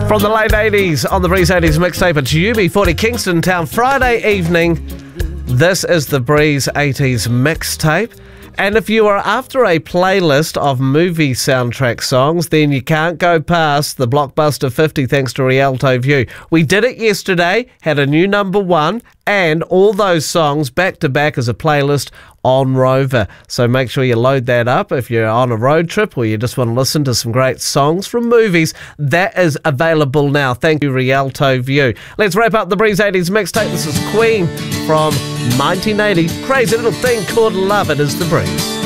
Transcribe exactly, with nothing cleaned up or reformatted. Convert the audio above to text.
From the late eighties on the Breeze eighties mixtape, it's U B forty Kingston Town, Friday evening. This is the Breeze eighties mixtape. And if you are after a playlist of movie soundtrack songs, then you can't go past the Blockbuster fifty thanks to Rialto View. We did it yesterday, had a new number one, and all those songs back to back as a playlist on Rover. So make sure you load that up if you're on a road trip or you just want to listen to some great songs from movies. That is available now. Thank you, Rialto View. Let's wrap up the Breeze eighties mixtape. This is Queen from nineteen eighty. Crazy little thing called love. It is the Breeze.